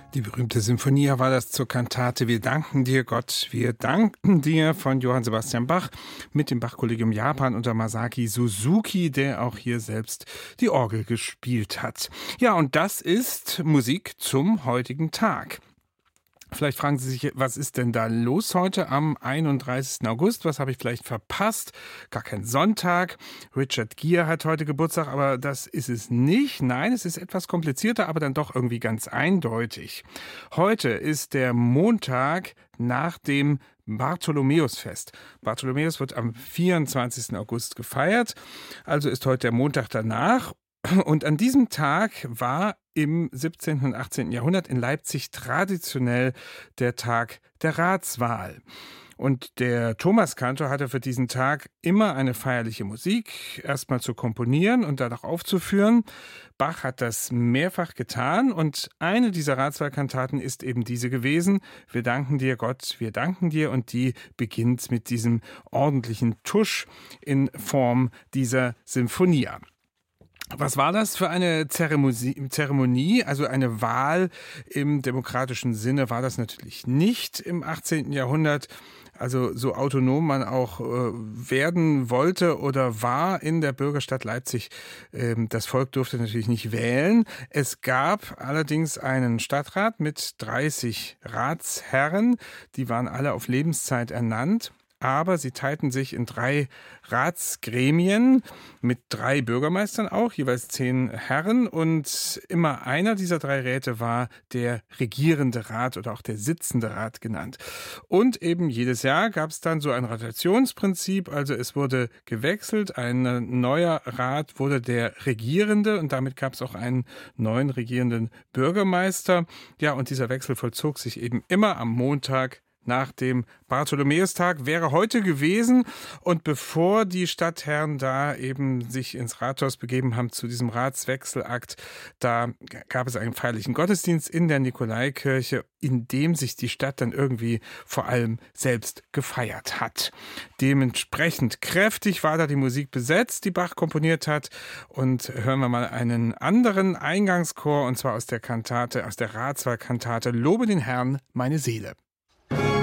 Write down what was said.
Die berühmte Sinfonia war das zur Kantate Wir danken dir, Gott, wir danken dir von Johann Sebastian Bach mit dem Bach-Kollegium Japan unter Masaki Suzuki, der auch hier selbst die Orgel gespielt hat. Ja, und das ist Musik zum heutigen Tag. Vielleicht fragen Sie sich, was ist denn da los heute am 31. August? Was habe ich vielleicht verpasst? Gar kein Sonntag. Richard Gere hat heute Geburtstag, aber das ist es nicht. Nein, es ist etwas komplizierter, aber dann doch irgendwie ganz eindeutig. Heute ist der Montag nach dem Bartholomäusfest. Bartholomäus wird am 24. August gefeiert, also ist heute der Montag danach. Und an diesem Tag war im 17. und 18. Jahrhundert in Leipzig traditionell der Tag der Ratswahl. Und der Thomaskantor hatte für diesen Tag immer eine feierliche Musik, erstmal zu komponieren und dann auch aufzuführen. Bach hat das mehrfach getan und eine dieser Ratswahlkantaten ist eben diese gewesen. Wir danken dir, Gott, wir danken dir, und die beginnt mit diesem ordentlichen Tusch in Form dieser Sinfonia. Was war das für eine Zeremonie? Also eine Wahl im demokratischen Sinne war das natürlich nicht im 18. Jahrhundert. Also so autonom man auch werden wollte oder war in der Bürgerstadt Leipzig. Das Volk durfte natürlich nicht wählen. Es gab allerdings einen Stadtrat mit 30 Ratsherren. Die waren alle auf Lebenszeit ernannt. Aber sie teilten sich in 3 Ratsgremien mit 3 Bürgermeistern auch, jeweils 10 Herren. Und immer einer dieser 3 Räte war der regierende Rat oder auch der sitzende Rat genannt. Und eben jedes Jahr gab es dann so ein Rotationsprinzip. Also es wurde gewechselt, ein neuer Rat wurde der Regierende und damit gab es auch einen neuen regierenden Bürgermeister. Ja, und dieser Wechsel vollzog sich eben immer am Montag nach dem Bartholomäustag, wäre heute gewesen. Und bevor die Stadtherren da eben sich ins Rathaus begeben haben zu diesem Ratswechselakt, da gab es einen feierlichen Gottesdienst in der Nikolaikirche, in dem sich die Stadt dann irgendwie vor allem selbst gefeiert hat. Dementsprechend kräftig war da die Musik besetzt, die Bach komponiert hat. Und hören wir mal einen anderen Eingangschor, und zwar aus der Kantate, aus der Ratswahlkantate Lobe den Herrn, meine Seele.